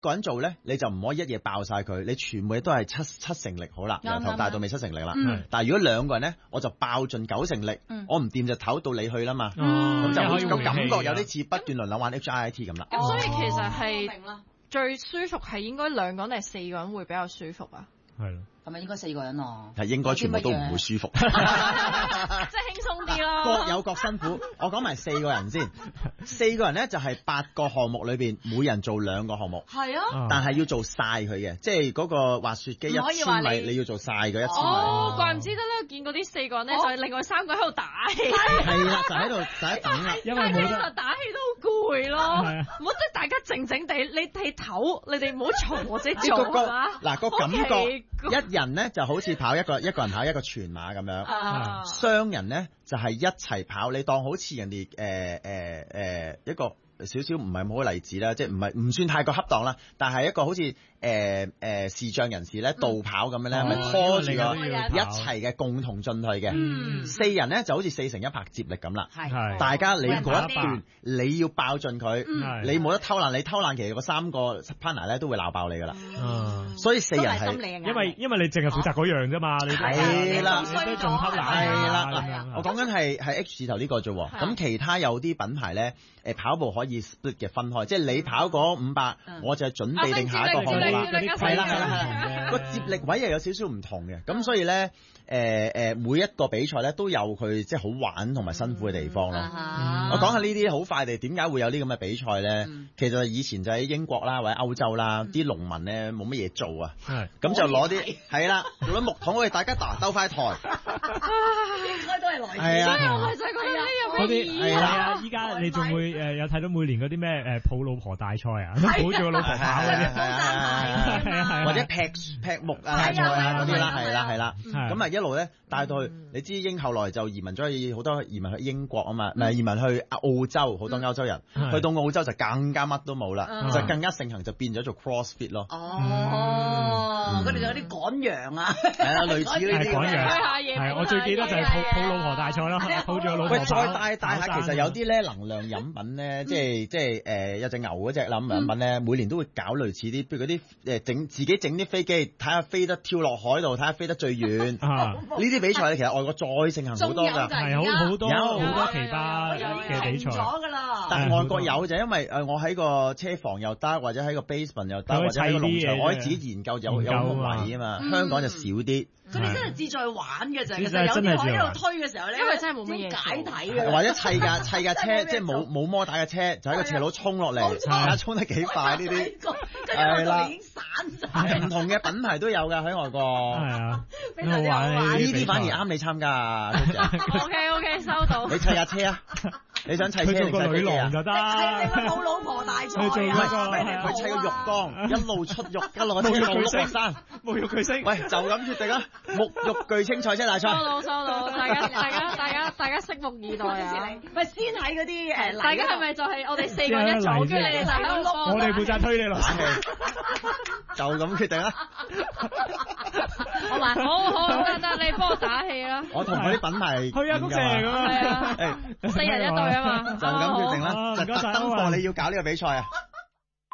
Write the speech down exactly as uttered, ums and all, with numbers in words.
個人做咧，你就唔可以一夜爆晒佢，你全部嘢都係七七成力好啦，由頭帶到尾七成力啦。但係如果兩個人咧，我就爆盡九成力，我唔掂就唞到你去啦嘛。咁就好似個感覺有啲似不斷輪流玩 H I I T 咁啦。 咁所以其實係最舒服係應該兩個人定係四個人會比較舒服啊？ 係咯。 係咪應該四個人啊？ 係應該全部都唔會舒服， 即係輕鬆啲咯。 各有各辛苦。我講埋四個人先，四個人咧就係八個項目裏邊，每人做兩個項目。 係啊， 但係要做晒佢嘅，即係嗰個滑雪機一千米，你要做晒佢一千米。 哦，怪唔之得咧，見嗰啲四個人咧，就係另外三個喺度打氣。 係啦，就喺度就喺等啦。 因為冇得打氣都好攰咯。唔好即係大家靜靜地，你哋唞，你哋唔好嘈或者做啊。 嗱個感覺一人咧就好似跑一個一個人跑一個全馬咁樣，啊、雙人咧就係、是、一齊跑。你當好似人哋誒誒誒一個少少唔係好嘅例子啦，即係唔係唔算太過恰當啦，但係一個好似。誒誒視障人士咧倒跑咁樣咧，咪拖住個一齊嘅共同進去嘅。四人咧就好似四乘一拍接力咁啦。係，大家你嗰一段你要爆盡佢，你冇得偷懶，你偷懶其實個三個 partner 咧都會鬧爆你噶啦。所以四人係因為因為你淨係負責嗰樣啫嘛，你係啦， 你都仲偷懶係啦。我講緊係係 H 字頭呢個啫喎，咁其他有啲品牌咧誒跑步可以 split 嘅分開，即係你跑嗰五百，我就係準備定下一個項目。係啦係啦係啦，個接力位又有少少唔同嘅，咁所以咧誒誒每一個比賽咧都有佢即係好玩同埋辛苦嘅地方咯。我講下呢啲好快地點解會有啲咁嘅比賽咧？其實以前就喺英國啦或者歐洲啦，啲農民咧冇乜嘢做啊，咁就攞啲係啦，攞木桶我哋大家打鬥塊台， 應該都係來自係啊， 我咪就係覺得呢有咩意義啊？ 依家你仲會誒有睇到每年嗰啲咩誒抱老婆大賽啊，抱住個老婆跑嗰啲。 或者劈劈木啊、大賽啊嗰啲啦，係啦係啦，咁啊一路咧帶到去，你知英後來就移民咗去好多移民去英國啊嘛，唔係移民去澳洲，好多歐洲人去到澳洲就更加乜都冇啦，就更加盛行就變咗做 CrossFit 咯。 哦，佢哋有啲趕羊啊， 係啊，類似呢啲趕羊，係我最記得就係抱抱老婆大賽啦，抱住個老婆。 喂，再帶帶下，其實有啲咧能量飲品咧，即係即係誒有隻牛嗰隻能量飲品咧，每年都會搞類似啲，譬如嗰啲誒整自己整啲飛機，睇下飛得跳落海度，睇下飛得最遠。呢啲比賽咧，其實外國再盛行好多㗎， 係好好多好多奇葩嘅比賽。 但係外國有就因為誒我喺個車房又得，或者喺個 basement 又得，或者喺個農場，我可以自己研究有有個位啊嘛。香港就少啲。 佢哋真係志在玩嘅啫，其實有啲可喺度推嘅時候咧， 因為真係冇乜嘢解體嘅， 或者砌架砌架車，即係冇冇摩打嘅車，就喺個斜路衝落嚟，睇下衝得幾快呢啲。係啦，已經散晒。唔同嘅品牌都有㗎喺外國。 係啊， 好玩呢啲反而啱你參加。 O K O K 收到。 你砌架車啊？你想砌車定砌飛機啊？ 就得。 砌你個冇老婆大賽。 佢砌個浴缸，一路出浴，一路一路碌山， 沐浴巨星。 喂，就咁決定啊！沐浴巨星賽車大賽。 收到收到，大家大家大家大家拭目以待啊！ 咪先喺嗰啲誒， 大家係咪就係我哋四個人一組，跟住你哋大家碌？ 我哋負責推你落去。 就咁決定啦。 好嘛，好好得得，你幫我打氣啦。 我同嗰啲品牌去啊，谷蛇咁啊， 係啊，四人一隊啊嘛。 就咁決定啦，就特登幫你要搞呢個比賽啊！